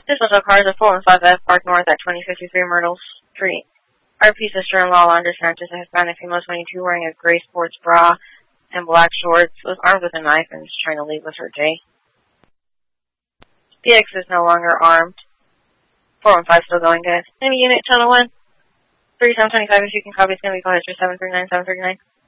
This special car is a 415F parked north at 2053 Myrtle Street. RP sister-in-law, Alondra Sanchez, a Hispanic female 22, wearing a gray sports bra and black shorts, was armed with a knife and was trying to leave with her Jay. The X is no longer armed. 415 still going, guys. Any unit, channel 1. 3725, if you can copy, it's going to be called history 739, 739.